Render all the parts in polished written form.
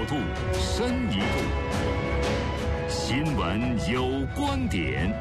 度，深一度。新闻有观点。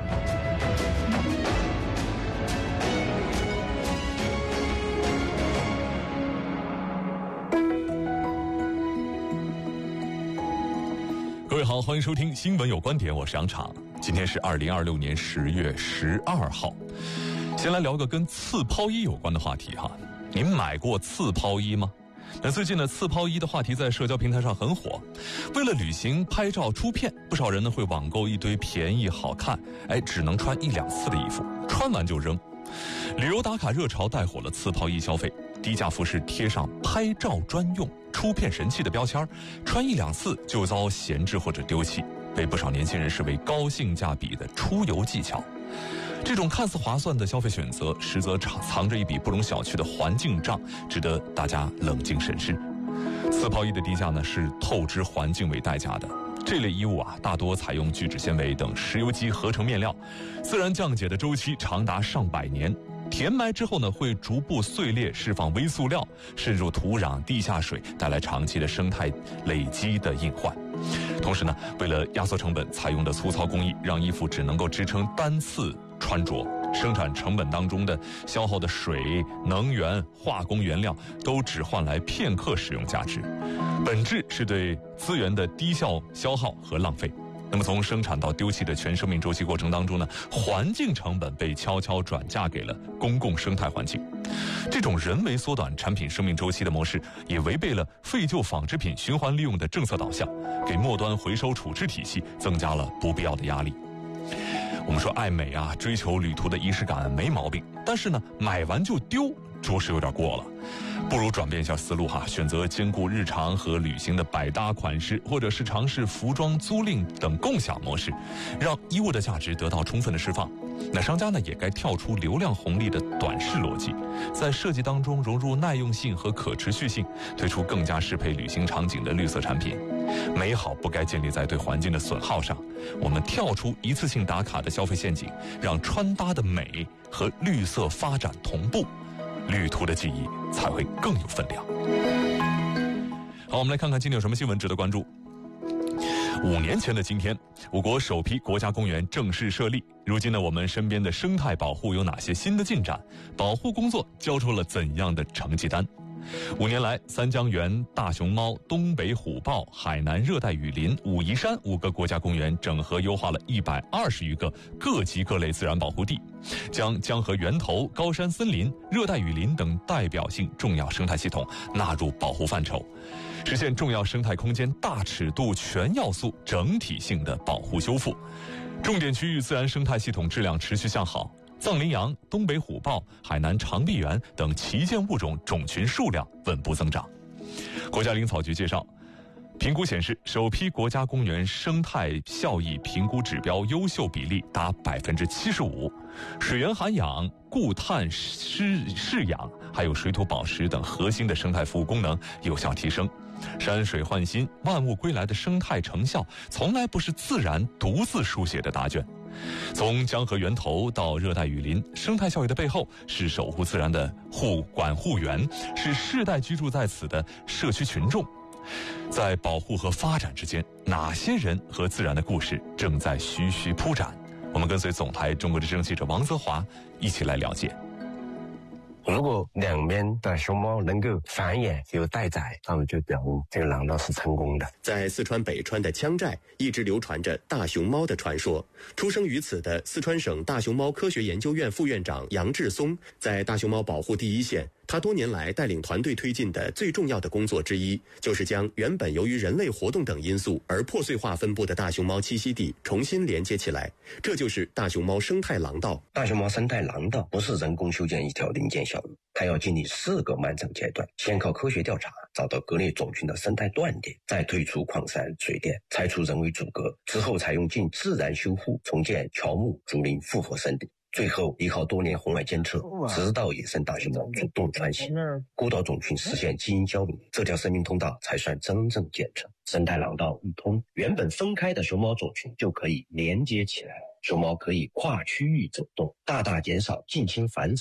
各位好，欢迎收听新闻有观点，我是杨昶。今天是2026年10月12号。先来聊个跟刺抛衣有关的话题哈。您买过刺抛衣吗？那最近呢，刺抛衣的话题在社交平台上很火。为了旅行拍照出片，不少人呢会网购一堆便宜好看，只能穿1-2次的衣服，穿完就扔。旅游打卡热潮带火了刺抛衣消费，低价服饰贴上拍照专用、出片神器的标签，穿1-2次就遭闲置或者丢弃，被不少年轻人视为高性价比的出游技巧。这种看似划算的消费选择，实则藏着一笔不容小觑的环境账，值得大家冷静审视。刺抛衣的低价呢，是透支环境为代价的。这类衣物大多采用聚酯纤维等石油基合成面料，自然降解的周期长达上百年。填埋之后呢，会逐步碎裂，释放微塑料，渗入土壤、地下水，带来长期的生态累积的隐患。同时呢，为了压缩成本，采用的粗糙工艺让衣服只能够支撑单次穿着，生产成本当中的消耗的水、能源、化工原料都只换来片刻使用价值，本质是对资源的低效消耗和浪费。那么从生产到丢弃的全生命周期过程当中呢，环境成本被悄悄转嫁给了公共生态环境。这种人为缩短产品生命周期的模式，也违背了废旧纺织品循环利用的政策导向，给末端回收处置体系增加了不必要的压力。我们说爱美追求旅途的仪式感没毛病，但是呢，买完就丢，着实有点过了。不如转变一下思路选择兼顾日常和旅行的百搭款式，或者是尝试服装租赁等共享模式，让衣物的价值得到充分的释放。那商家呢，也该跳出流量红利的短视逻辑，在设计当中融入耐用性和可持续性，推出更加适配旅行场景的绿色产品。美好不该建立在对环境的损耗上，我们跳出一次性打卡的消费陷阱，让穿搭的美和绿色发展同步，旅途的记忆才会更有分量。好，我们来看看今天有什么新闻值得关注。5年前的今天，我国首批国家公园正式设立。如今呢，我们身边的生态保护有哪些新的进展？保护工作交出了怎样的成绩单？5年来，三江源、大熊猫、东北虎豹、海南热带雨林、武夷山5个国家公园整合优化了120余个各级各类自然保护地，将江河源头、高山森林、热带雨林等代表性重要生态系统纳入保护范畴，实现重要生态空间大尺度全要素整体性的保护修复。重点区域自然生态系统质量持续向好，藏羚羊、东北虎豹、海南长臂猿等旗舰物种种群数量稳步增长。国家林草局介绍，评估显示，首批国家公园生态效益评估指标优秀比例达75%，水源涵养、固碳释养，还有水土保持等核心的生态服务功能有效提升。山水焕新、万物归来的生态成效，从来不是自然独自书写的答卷。从江河源头到热带雨林，生态效益的背后是守护自然的管护员，是世代居住在此的社区群众。在保护和发展之间，哪些人和自然的故事正在徐徐铺展？我们跟随总台中国之声记者王泽华一起来了解。 如果两边的熊猫能够繁衍有待宰，那么就表明这个廊道是成功的。 在四川北川的羌寨，一直流传着大熊猫的传说。出生于此的四川省大熊猫科学研究院副院长杨志松，在大熊猫保护第一线。他多年来带领团队推进的最重要的工作之一，就是将原本由于人类活动等因素而破碎化分布的大熊猫栖息地重新连接起来，这就是大熊猫生态廊道。 大熊猫生态廊道不是人工修建一条零件小路，它要经历4个漫长阶段，先靠科学调查找到各类种群的生态断点，再退出矿山水电，拆除人为阻隔，之后采用尽自然修复重建乔木竹林复活森林，最后依靠多年红外监测，直到野生大熊猫主动穿行，孤岛种群实现基因消弭，这条生命通道才算真正建成。生态廊道一通，原本分开的熊猫种群就可以连接起来，熊猫可以跨区域走动，大大减少近亲繁殖